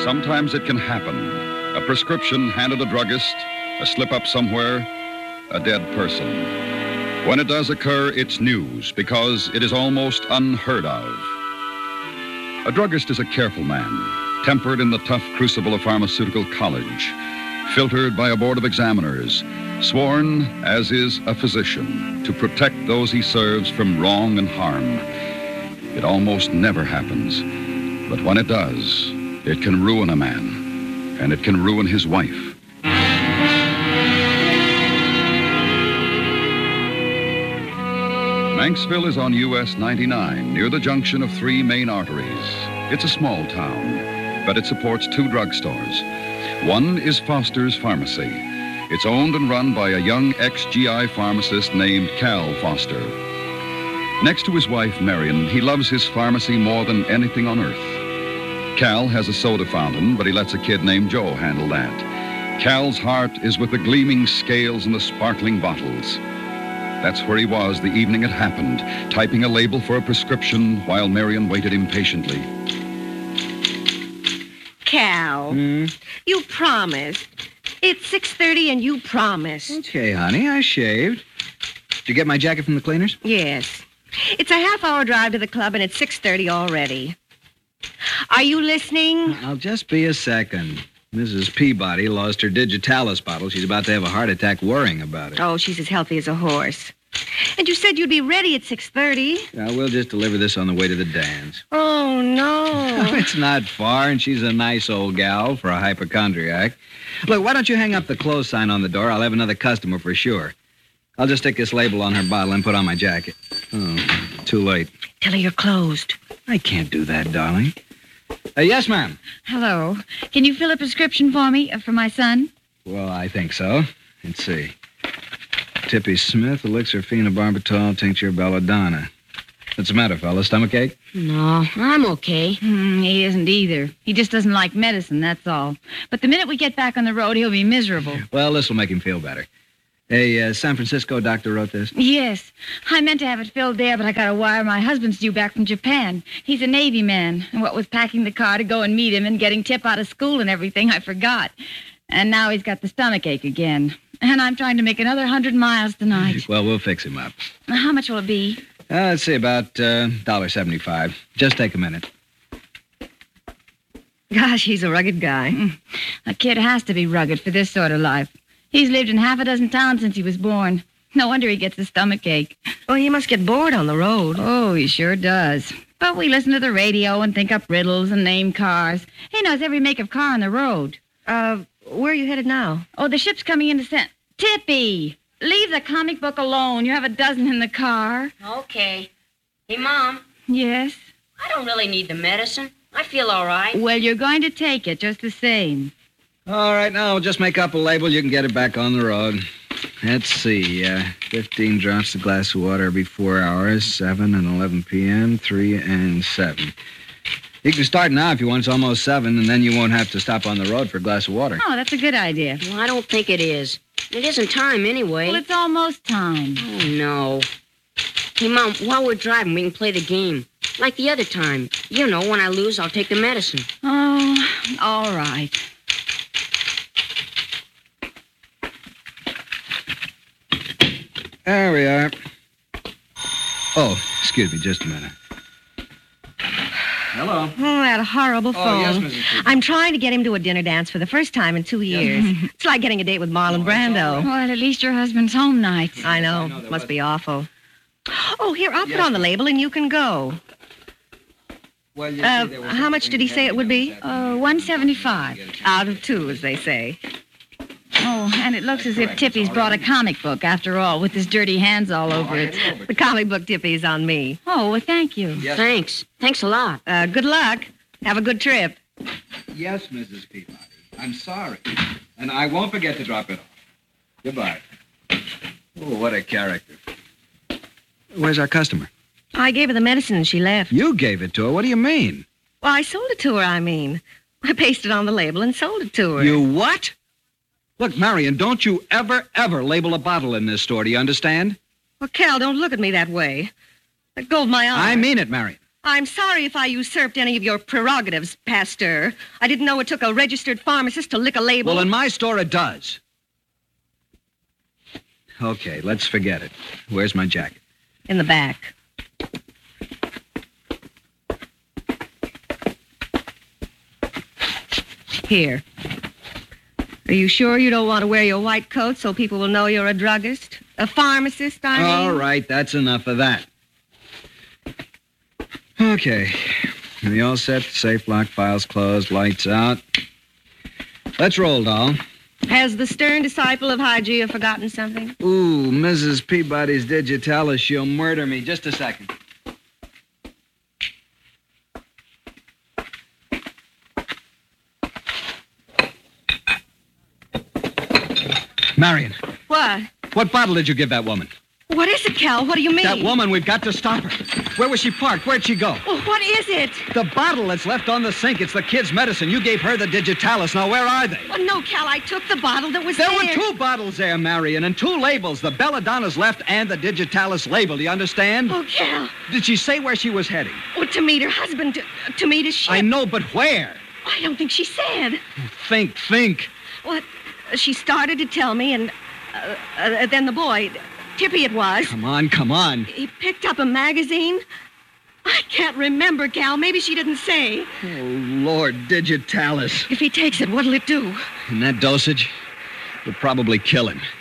Sometimes it can happen. A prescription handed a druggist, a slip-up somewhere, a dead person. When it does occur, it's news because it is almost unheard of. A druggist is a careful man, tempered in the tough crucible of pharmaceutical college, filtered by a board of examiners, sworn, as is a physician, to protect those he serves from wrong and harm. It almost never happens, but when it does, it can ruin a man, and it can ruin his wife. Manxville is on US 99, near the junction of three main arteries. It's a small town, but it supports two drugstores. One is Foster's Pharmacy. It's owned and run by a young ex-GI pharmacist named Cal Foster. Next to his wife, Marion, he loves his pharmacy more than anything on earth. Cal has a soda fountain, but he lets a kid named Joe handle that. Cal's heart is with the gleaming scales and the sparkling bottles. That's where he was the evening it happened, typing a label for a prescription while Marion waited impatiently. Cal, you promised. It's 6:30 and you promised. Okay, honey, I shaved. Did you get my jacket from the cleaners? Yes. It's a half-hour drive to the club and it's 6:30 already. Are you listening? I'll just be a second. Mrs. Peabody lost her digitalis bottle. She's about to have a heart attack worrying about it. Oh, she's as healthy as a horse. And you said you'd be ready at 6:30. We'll just deliver this on the way to the dance. Oh, no. It's not far, and she's a nice old gal for a hypochondriac. Look, why don't you hang up the close sign on the door? I'll have another customer for sure. I'll just stick this label on her bottle and put on my jacket. Oh, too late. Tell her you're closed. I can't do that, darling. Yes, ma'am. Hello. Can you fill a prescription for me, for my son? Well, I think so. Let's see. Tippy Smith, elixir phenobarbital, tincture belladonna. What's the matter, fella? Stomachache? No, I'm okay. He isn't either. He just doesn't like medicine, that's all. But the minute we get back on the road, he'll be miserable. Well, this will make him feel better. Hey, San Francisco doctor wrote this? Yes. I meant to have it filled there, but I got a wire. My husband's due back from Japan. He's a Navy man. And what with packing the car to go and meet him and getting Tip out of school and everything, I forgot. And now he's got the stomachache again. And I'm trying to make another 100 miles tonight. Well, we'll fix him up. How much will it be? Let's see, about $1.75. Just take a minute. Gosh, he's a rugged guy. A kid has to be rugged for this sort of life. He's lived in half a dozen towns since he was born. No wonder he gets a stomachache. Well, he must get bored on the road. Oh, he sure does. But we listen to the radio and think up riddles and name cars. He knows every make of car on the road. Where are you headed now? Oh, the ship's coming in to Tippy! Leave the comic book alone. You have a dozen in the car. Okay. Hey, Mom. Yes? I don't really need the medicine. I feel all right. Well, you're going to take it just the same. All right, now we'll just make up a label. You can get it back on the road. Let's see. 15 drops a glass of water every 4 hours, 7 and 11 p.m., 3 and 7. You can start now if you want. It's almost 7, and then you won't have to stop on the road for a glass of water. Oh, that's a good idea. Well, I don't think it is. It isn't time anyway. Well, it's almost time. Oh, no. Hey, Mom, while we're driving, we can play the game. Like the other time. You know, when I lose, I'll take the medicine. Oh, all right. There we are. Oh, excuse me, just a minute. Hello. Oh, that horrible phone. Oh, yes, Mrs. Peabody. I'm trying to get him to a dinner dance for the first time in 2 years. It's like getting a date with Marlon Brando. Well, at least your husband's home nights. I know. Must be awful. Oh, here, I'll put on the label and you can go. Well, How much did he say it would be? $1.75. Out of 2, as they say. Oh, and it looks as if Tippy's brought a comic book, after all, with his dirty hands all over it. The comic book Tippy's on me. Oh, well, thank you. Yes. Thanks. Thanks a lot. Good luck. Have a good trip. Yes, Mrs. Peabody. I'm sorry. And I won't forget to drop it off. Goodbye. Oh, what a character. Where's our customer? I gave her the medicine and she left. You gave it to her. What do you mean? Well, I sold it to her, I mean. I pasted on the label and sold it to her. You what? Look, Marion, don't you ever label a bottle in this store. Do you understand? Well, Cal, don't look at me that way. That gold my eye. I mean it, Marion. I'm sorry if I usurped any of your prerogatives, Pasteur. I didn't know it took a registered pharmacist to lick a label. Well, in my store, it does. Okay, let's forget it. Where's my jacket? In the back. Here. Are you sure you don't want to wear your white coat so people will know you're a druggist? A pharmacist, I mean? All right, that's enough of that. Okay. Are we all set? Safe locked, files closed, lights out. Let's roll, doll. Has the stern disciple of Hygeia forgotten something? Ooh, Mrs. Peabody's digitalis. She'll murder me. Just a second. Marion, What? what bottle did you give that woman? What is it, Cal? What do you mean? That woman, we've got to stop her. Where was she parked? Where'd she go? Well, what is it? The bottle that's left on the sink. It's the kid's medicine. You gave her the digitalis. Now, where are they? Well, no, Cal, I took the bottle that was There there. were 2 bottles there, Marion, and 2 labels. The belladonna's left and the digitalis label. Do you understand? Oh, Cal. Did she say where she was heading? Oh, to meet her husband, to meet his ship. I know, but where? I don't think she said. Think. What? She started to tell me, and then the boy, Tippy it was, Come on. he picked up a magazine. I can't remember, Cal. Maybe she didn't say. Oh, Lord, digitalis. If he takes it, what'll it do? And that dosage will probably kill him.